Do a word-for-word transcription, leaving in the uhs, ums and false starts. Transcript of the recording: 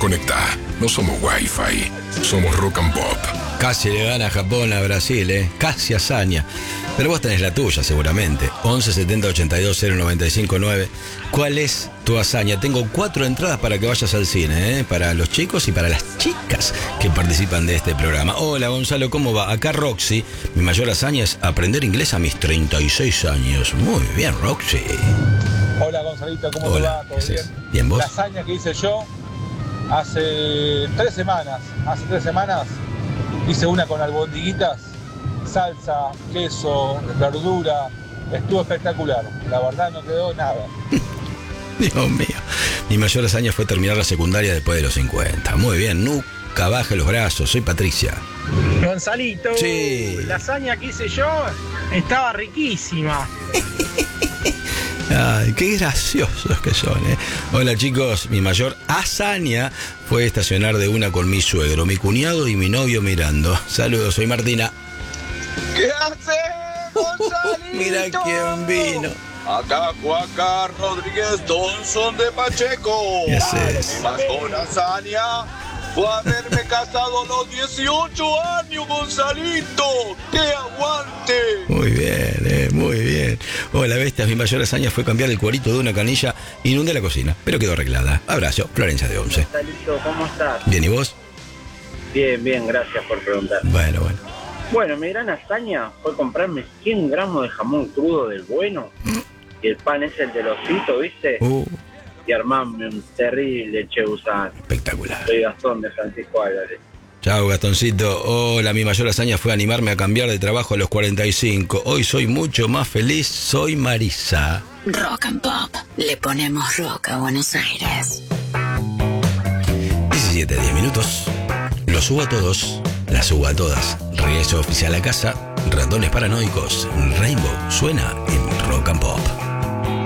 Conecta. No somos Wi-Fi. Somos Rock and Pop. Casi le gana a Japón a Brasil, ¿eh? Casi hazaña. Pero vos tenés la tuya, seguramente. once setenta ochenta y dos cero noventa y cinco nueve. ¿Cuál es tu hazaña? Tengo cuatro entradas para que vayas al cine, ¿eh? Para los chicos y para las chicas que participan de este programa. Hola, Gonzalo, ¿cómo va? Acá Roxy. Mi mayor hazaña es aprender inglés a mis treinta y seis años. Muy bien, Roxy. Hola, Gonzalito, ¿cómo Hola, te va? ¿Todo bien? Bien, ¿vos? La hazaña que hice yo hace tres semanas. Hace tres semanas hice una con albondiguitas, salsa, queso, verdura. Estuvo espectacular. La verdad no quedó nada. Dios mío. Mi mayor hazaña fue terminar la secundaria después de los cincuenta. Muy bien, nunca baje los brazos. Soy Patricia. Gonzalito, sí. La hazaña que hice yo estaba riquísima. Ay, qué graciosos que son, ¿eh? Hola, chicos, mi mayor hazaña fue estacionar de una con mi suegro, mi cuñado y mi novio mirando. Saludos, soy Martina. ¿Qué hace, Gonzalito? Mira quién vino. Acá Juaca Rodríguez Donson de Pacheco. ¿Qué haces? Mi mayor hazaña fue haberme casado a los dieciocho años, Gonzalito. ¡Que aguante! Muy bien, eh, muy bien. Hola, bestias, mi mayor hazaña fue cambiar el cuerito de una canilla. Inundé la cocina, pero quedó arreglada. Abrazo, Florencia de Once. Gonzalito, ¿cómo estás? Bien, ¿y vos? Bien, bien, gracias por preguntar. Bueno, bueno. Bueno, mi gran hazaña fue comprarme cien gramos de jamón crudo del bueno. Y el pan es el del osito, ¿viste? Uh, Y armarme un terrible Cheusan. espectacular. Soy Gastón de Francisco Álvarez. Chao, Gastoncito. Hola, mi mayor hazaña fue animarme a cambiar de trabajo a los cuarenta y cinco. Hoy soy mucho más feliz, soy Marisa. Rock and Pop. Le ponemos rock a Buenos Aires. diecisiete, diez minutos. Los subo a todos, las subo a todas. Regreso oficial a casa. Ratones paranoicos. Rainbow suena en Rock and Pop.